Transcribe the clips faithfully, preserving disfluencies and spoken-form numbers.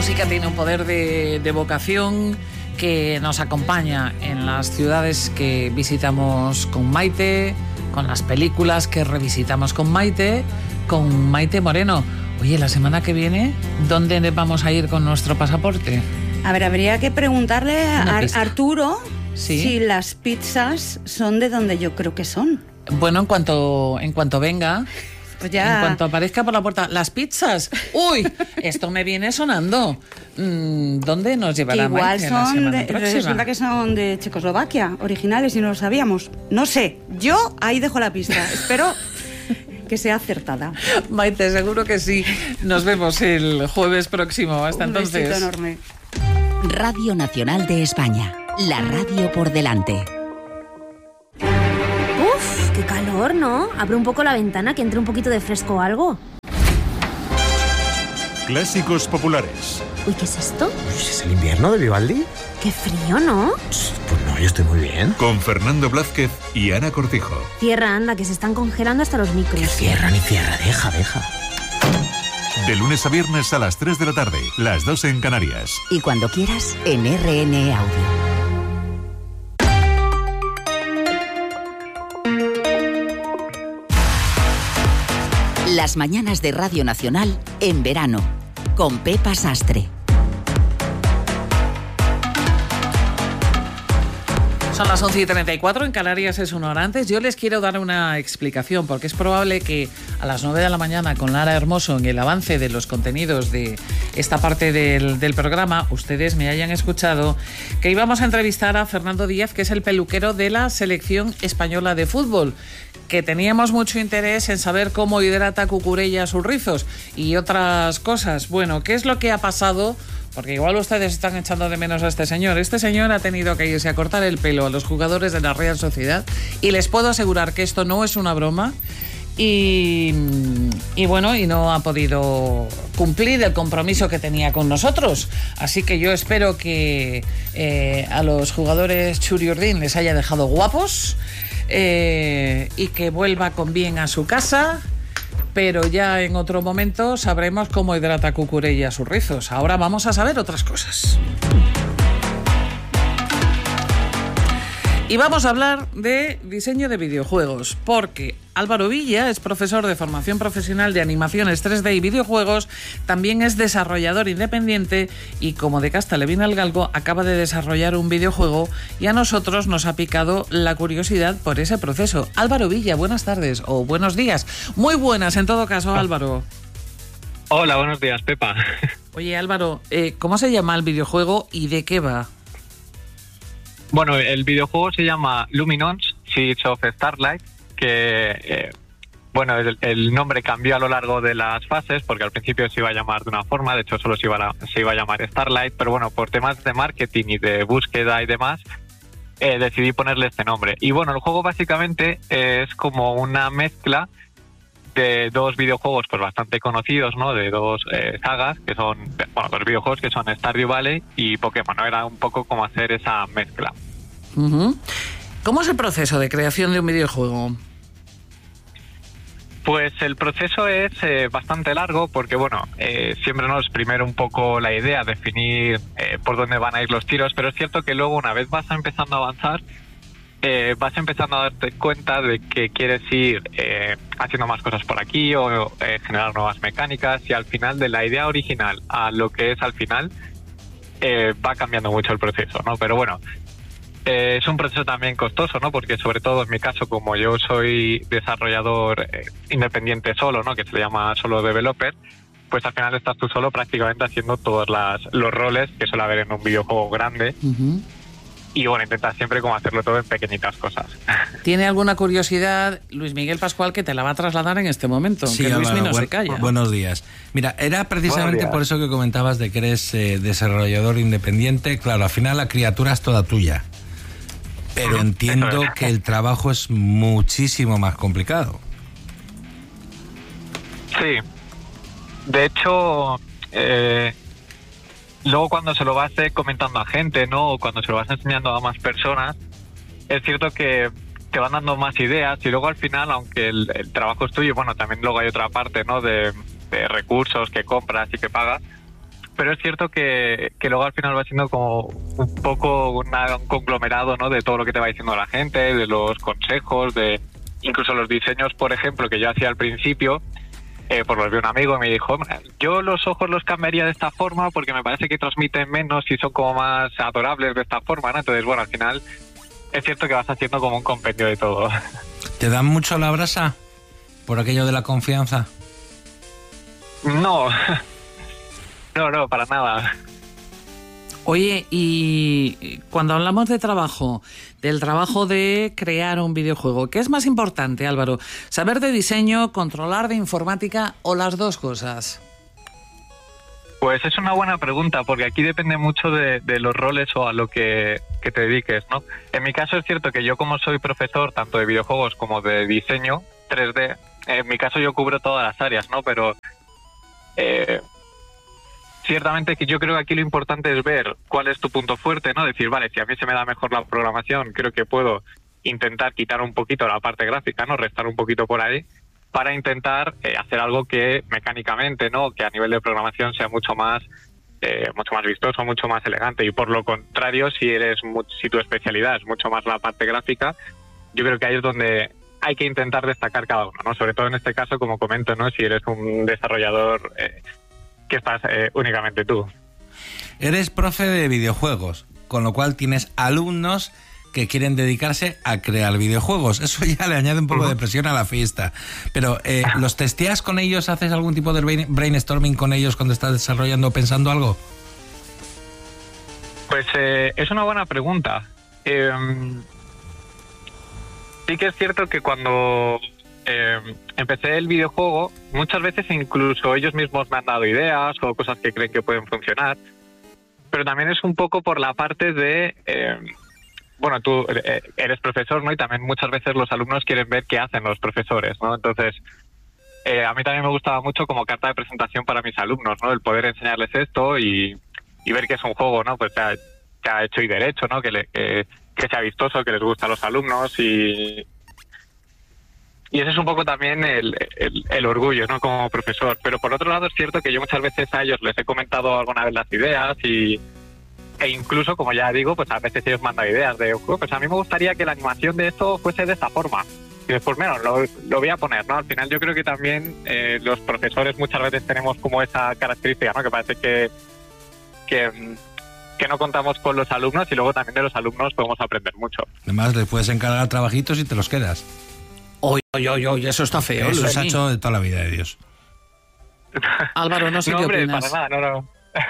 música tiene un poder de, de vocación que nos acompaña en las ciudades que visitamos con Maite, con las películas que revisitamos con Maite, con Maite Moreno. Oye, la semana que viene, ¿dónde vamos a ir con nuestro pasaporte? A ver, habría que preguntarle a Ar- Arturo ¿Sí? si las pizzas son de donde yo creo que son. Bueno, en cuanto, en cuanto venga... Pues ya... En cuanto aparezca por la puerta, las pizzas. ¡Uy! Esto me viene sonando. ¿Dónde nos llevará Igual Maite la son semana de, próxima? resulta que son de Checoslovaquia, originales, y no lo sabíamos. No sé, yo ahí dejo la pista. Espero que sea acertada. Maite, seguro que sí. Nos vemos el jueves próximo. Hasta Un entonces. besito enorme. Radio Nacional de España. La radio por delante. Uf, qué calor, ¿no? Abre un poco la ventana, que entre un poquito de fresco o algo. Clásicos populares. Uy, ¿qué es esto? ¿Es el invierno de Vivaldi? Qué frío, ¿no? Pues no, yo estoy muy bien. Con Fernando Blázquez y Ana Cortijo. Cierra, anda, que se están congelando hasta los micros. Que cierra ni cierra, deja, deja. De lunes a viernes a las tres de la tarde, las dos en Canarias. Y cuando quieras, en R N Audio. Las mañanas de Radio Nacional en verano, con Pepa Sastre. Son las once y treinta y cuatro, en Canarias es una hora antes. Yo les quiero dar una explicación, porque es probable que a las nueve de la mañana, con Lara Hermoso, en el avance de los contenidos de esta parte del, del programa, ustedes me hayan escuchado que íbamos a entrevistar a Fernando Díaz, que es el peluquero de la selección española de fútbol, que teníamos mucho interés en saber cómo hidrata Cucurella sus rizos y otras cosas. Bueno, ¿qué es lo que ha pasado? Porque igual ustedes están echando de menos a este señor. Este señor ha tenido que irse a cortar el pelo a los jugadores de la Real Sociedad y les puedo asegurar que esto no es una broma. Y, y bueno, y no ha podido cumplir el compromiso que tenía con nosotros. Así que yo espero que eh, a los jugadores Churiurdin les haya dejado guapos eh, y que vuelva con bien a su casa. Pero ya en otro momento sabremos cómo hidrata Cucurella sus rizos. Ahora vamos a saber otras cosas. Y vamos a hablar de diseño de videojuegos, porque Álvaro Villa es profesor de formación profesional de animaciones tres D y videojuegos, también es desarrollador independiente y, como de casta le viene al galgo, acaba de desarrollar un videojuego y a nosotros nos ha picado la curiosidad por ese proceso. Álvaro Villa, buenas tardes o buenos días. Muy buenas en todo caso, Álvaro. Hola, buenos días, Pepa. Oye, Álvaro, eh, ¿cómo se llama el videojuego y de qué va? Bueno, el videojuego se llama Luminance, Seeds of Starlight, que, eh, bueno, el, el nombre cambió a lo largo de las fases, porque al principio se iba a llamar de una forma, de hecho solo se iba a, se iba a llamar Starlight, pero bueno, por temas de marketing y de búsqueda y demás, eh, decidí ponerle este nombre. Y bueno, el juego básicamente es como una mezcla de dos videojuegos pues bastante conocidos, ¿no? De dos eh, sagas, que son, bueno, dos videojuegos que son Stardew Valley y Pokémon, ¿no? Era un poco como hacer esa mezcla. Uh-huh. ¿Cómo es el proceso de creación de un videojuego? Pues el proceso es eh, bastante largo porque, bueno, eh, siempre nos primero un poco la idea, definir eh, por dónde van a ir los tiros, pero es cierto que luego una vez vas empezando a avanzar, eh, vas empezando a darte cuenta de que quieres ir eh, haciendo más cosas por aquí o eh, generar nuevas mecánicas, y al final, de la idea original a lo que es al final, eh, va cambiando mucho el proceso, ¿no? Pero bueno, Eh, es un proceso también costoso, ¿no? Porque sobre todo en mi caso, como yo soy desarrollador eh, independiente solo, ¿no? Que se le llama solo developer, pues al final estás tú solo prácticamente haciendo todos las, los roles que suele haber en un videojuego grande. Uh-huh. Y bueno, intentas siempre como hacerlo todo en pequeñitas cosas. ¿Tiene alguna curiosidad Luis Miguel Pascual que te la va a trasladar en este momento? Sí, que Luis Álvaro, no buen, se calla. Buenos días. Mira, era precisamente por eso que comentabas de que eres eh, desarrollador independiente. Claro, al final la criatura es toda tuya. Pero entiendo que el trabajo es muchísimo más complicado. Sí. De hecho, eh, luego cuando se lo vas eh, comentando a gente, ¿no? O cuando se lo vas enseñando a más personas, es cierto que te van dando más ideas y luego al final, aunque el, el trabajo es tuyo, bueno, también luego hay otra parte, ¿no? De, de recursos que compras y que pagas. pero es cierto que, que luego al final va siendo como un poco una, un conglomerado, ¿no? De todo lo que te va diciendo la gente, de los consejos, de incluso los diseños, por ejemplo, que yo hacía al principio, eh, pues los vi un amigo y me dijo, yo los ojos los cambiaría de esta forma porque me parece que transmiten menos y son como más adorables de esta forma, ¿no? Entonces, bueno, al final es cierto que vas haciendo como un compendio de todo. ¿Te dan mucho la brasa por aquello de la confianza? No, no, no, para nada. Oye, y cuando hablamos de trabajo, del trabajo de crear un videojuego, ¿qué es más importante, Álvaro? ¿Saber de diseño, controlar de informática o las dos cosas? Pues es una buena pregunta, porque aquí depende mucho de, de los roles o a lo que, que te dediques, ¿no? En mi caso es cierto que yo, como soy profesor tanto de videojuegos como de diseño tres D, en mi caso yo cubro todas las áreas, ¿no? Pero eh, ciertamente que yo creo que aquí lo importante es ver cuál es tu punto fuerte, ¿no? Decir, vale, si a mí se me da mejor la programación, creo que puedo intentar quitar un poquito la parte gráfica, ¿no? Restar un poquito por ahí, para intentar eh, hacer algo que mecánicamente, ¿no? Que a nivel de programación sea mucho más eh, mucho más vistoso, mucho más elegante. Y por lo contrario, si eres si tu especialidad es mucho más la parte gráfica, yo creo que ahí es donde hay que intentar destacar cada uno, ¿no? Sobre todo en este caso, como comento, ¿no? Si eres un desarrollador eh, que estás eh, únicamente tú. Eres profe de videojuegos, con lo cual tienes alumnos que quieren dedicarse a crear videojuegos. Eso ya le añade un poco de presión a la fiesta. Pero, eh, ¿los testeas con ellos? ¿Haces algún tipo de brainstorming con ellos cuando estás desarrollando o pensando algo? Pues eh, es una buena pregunta. Eh, sí que es cierto que cuando eh, empecé el videojuego, muchas veces incluso ellos mismos me han dado ideas o cosas que creen que pueden funcionar. Pero también es un poco por la parte de... Eh, bueno, tú eres profesor, ¿no? Y también muchas veces los alumnos quieren ver qué hacen los profesores, ¿no? Entonces, eh, a mí también me gustaba mucho como carta de presentación para mis alumnos, ¿no? El poder enseñarles esto y, y ver que es un juego, ¿no? Pues que ha, que ha hecho y derecho, ¿no? Que, le, que, que sea vistoso, que les gusta a los alumnos y... Y ese es un poco también el, el, el orgullo, ¿no? Como profesor. Pero por otro lado es cierto que yo muchas veces a ellos les he comentado alguna vez las ideas y... E incluso, como ya digo, pues a veces ellos mandan ideas de, oh, pues a mí me gustaría que la animación de esto fuese de esta forma. Y después, menos, lo, lo voy a poner, ¿no? Al final yo creo que también eh, los profesores muchas veces tenemos como esa característica, ¿no? Que parece que, que, que no contamos con los alumnos y luego también de los alumnos podemos aprender mucho. Además, les puedes encargar trabajitos y te los quedas. Oye, oye, oye, oye, eso está feo. Eso se ha hecho de toda la vida de Dios. Álvaro, no sé no, qué hombre, opinas. Para nada, no, no.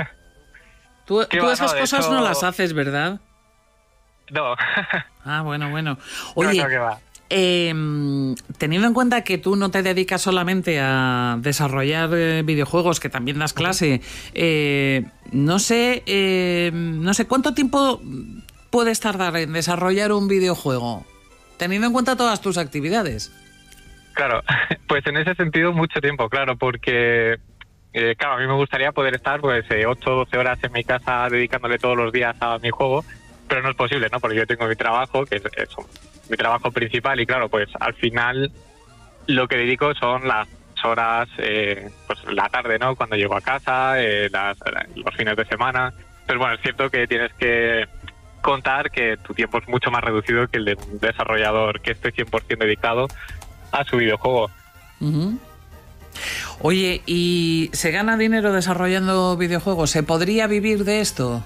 Tú, tú va, esas no, cosas hecho... no las haces, ¿verdad? No. Ah, bueno, bueno. Oye, no, no, ¿qué va? Eh, teniendo en cuenta que tú no te dedicas solamente a desarrollar eh, videojuegos, que también das clase, eh, no sé, eh, no sé cuánto tiempo puedes tardar en desarrollar un videojuego, teniendo en cuenta todas tus actividades. Claro, pues en ese sentido mucho tiempo, claro, porque eh, claro, a mí me gustaría poder estar pues eh, ocho o doce horas en mi casa dedicándole todos los días a mi juego, pero no es posible, ¿no? Porque yo tengo mi trabajo, que es eso, mi trabajo principal, y claro, pues al final lo que dedico son las horas, eh, pues la tarde, ¿no? Cuando llego a casa, eh, las, los fines de semana. Pero bueno, es cierto que tienes que contar que tu tiempo es mucho más reducido que el de un desarrollador que esté cien por ciento dedicado a su videojuego. Uh-huh. Oye, ¿y se gana dinero desarrollando videojuegos? ¿Se podría vivir de esto?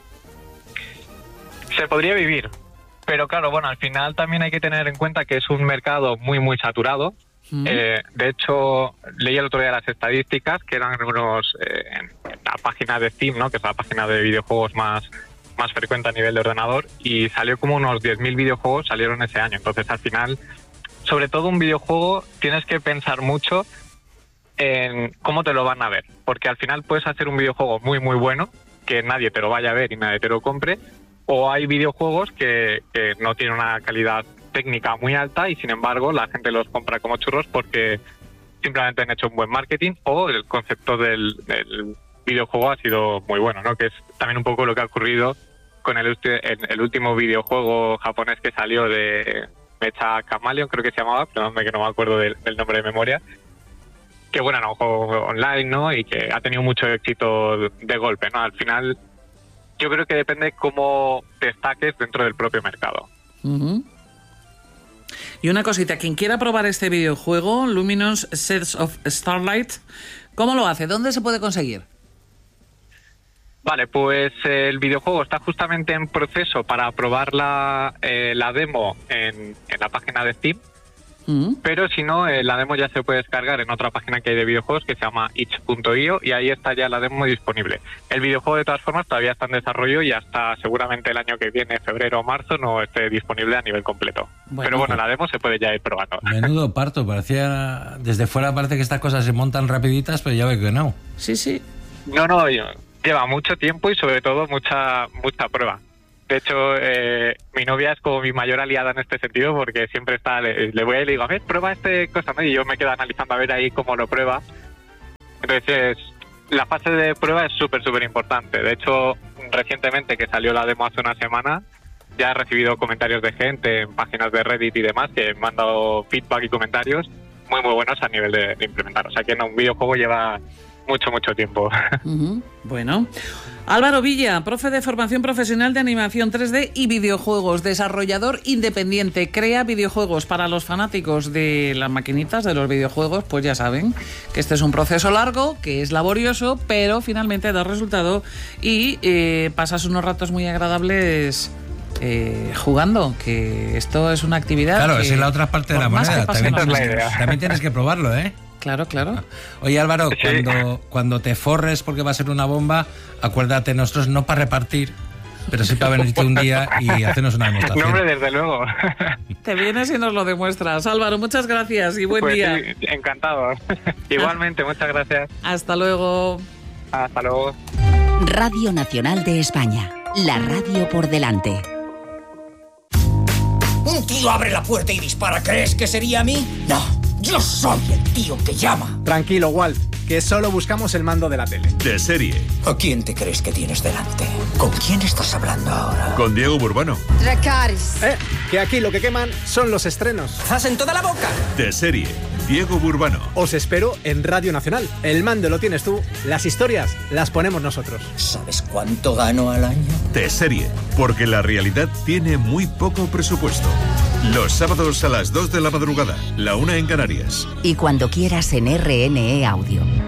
Se podría vivir, pero claro, bueno, al final también hay que tener en cuenta que es un mercado muy, muy saturado. Mm. Eh, de hecho, leí el otro día las estadísticas, que eran unos eh, en, en la página de Steam, ¿no? Que es la página de videojuegos más, más frecuente a nivel de ordenador, y salió como unos diez mil videojuegos salieron ese año. Entonces, al final, sobre todo un videojuego, tienes que pensar mucho en cómo te lo van a ver, porque al final puedes hacer un videojuego muy, muy bueno, que nadie te lo vaya a ver y nadie te lo compre, o hay videojuegos que, que no tienen una calidad técnica muy alta y sin embargo la gente los compra como churros porque simplemente han hecho un buen marketing o el concepto del, del videojuego ha sido muy bueno, ¿no? Que es también un poco lo que ha ocurrido con el, el, el último videojuego japonés que salió de Mecha Chameleon, creo que se llamaba, pero que no me acuerdo del, del nombre de memoria, que bueno, era un juego online, ¿no? Y que ha tenido mucho éxito de golpe, ¿no? Al final, yo creo que depende cómo te destaques dentro del propio mercado. Uh-huh. Y una cosita, quien quiera probar este videojuego, Luminous Sets of Starlight, ¿cómo lo hace? ¿Dónde se puede conseguir? Vale, pues eh, el videojuego está justamente en proceso para probar la, eh, la demo en, en la página de Steam, mm. pero si no, eh, la demo ya se puede descargar en otra página que hay de videojuegos que se llama itch punto io y ahí está ya la demo disponible. El videojuego de todas formas todavía está en desarrollo y hasta seguramente el año que viene, febrero o marzo, no esté disponible a nivel completo. Bueno, pero bueno, la demo se puede ya ir probando. Menudo parto, parecía... Desde fuera parece que estas cosas se montan rapiditas, pero ya veo que no. Sí, sí. No, no, yo... Lleva mucho tiempo y sobre todo mucha mucha prueba. De hecho, eh, mi novia es como mi mayor aliada en este sentido porque siempre está, le, le voy y le digo, a ver, prueba este cosa, ¿no? Y yo me quedo analizando a ver ahí cómo lo prueba. Entonces, la fase de prueba es súper, súper importante. De hecho, recientemente que salió la demo hace una semana, ya he recibido comentarios de gente en páginas de Reddit y demás que me han dado feedback y comentarios muy, muy buenos a nivel de, de implementar. O sea que en un videojuego lleva... mucho, mucho tiempo. Uh-huh. Bueno. Álvaro Villa, profe de formación profesional de animación tres D y videojuegos, desarrollador independiente, crea videojuegos para los fanáticos de las maquinitas, de los videojuegos, pues ya saben que este es un proceso largo, que es laborioso, pero finalmente da resultado y eh, pasas unos ratos muy agradables eh, jugando, que esto es una actividad. Claro, que, esa es la otra parte de la moneda. También, también tienes que probarlo, ¿eh? Claro, claro. Oye, Álvaro, sí. cuando, cuando te forres porque va a ser una bomba, acuérdate, nosotros no para repartir, pero sí para venirte un día y hacernos una demostración. No, hombre, desde luego. Te vienes y nos lo demuestras. Álvaro, muchas gracias y buen pues día. Sí, encantado. Igualmente, muchas gracias. Hasta luego. Hasta luego. Radio Nacional de España, la radio por delante. Un tío abre la puerta y dispara. ¿Crees que sería a mí? No. Yo soy el tío que llama. Tranquilo, Walt, que solo buscamos el mando de la tele. De serie. ¿A quién te crees que tienes delante? ¿Con quién estás hablando ahora? Con Diego Burbano. Dracarys. Eh, que aquí lo que queman son los estrenos. ¡Zas en toda la boca! De serie. Diego Burbano. Os espero en Radio Nacional. El mando lo tienes tú, las historias las ponemos nosotros. ¿Sabes cuánto gano al año? De serie. Porque la realidad tiene muy poco presupuesto. Los sábados a las dos de la madrugada, la una en Canarias. Y cuando quieras en R N E Audio.